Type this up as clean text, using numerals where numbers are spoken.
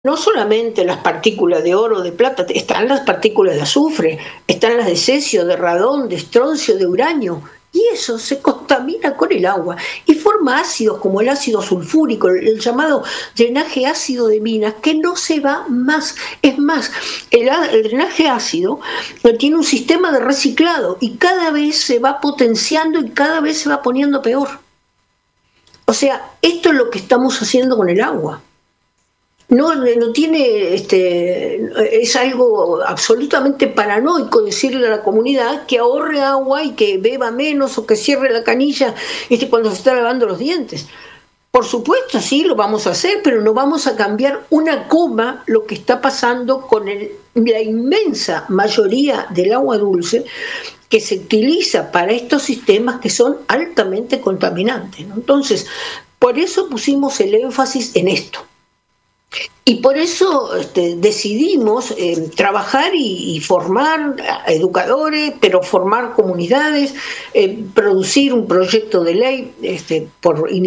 No solamente las partículas de oro, de plata, están las partículas de azufre, están las de cesio, de radón, de estroncio, de uranio, y eso se contamina con el agua y forma ácidos como el ácido sulfúrico, el llamado drenaje ácido de minas, que no se va más. Es más, el drenaje ácido tiene un sistema de reciclado y cada vez se va potenciando y cada vez se va poniendo peor. O sea, esto es lo que estamos haciendo con el agua. No tiene, es algo absolutamente paranoico decirle a la comunidad que ahorre agua y que beba menos o que cierre la canilla cuando se está lavando los dientes. Por supuesto, sí, lo vamos a hacer, pero no vamos a cambiar una coma lo que está pasando con la inmensa mayoría del agua dulce que se utiliza para estos sistemas que son altamente contaminantes, ¿no? Entonces, por eso pusimos el énfasis en esto. Y por eso decidimos trabajar y formar educadores, pero formar comunidades, producir un proyecto de ley por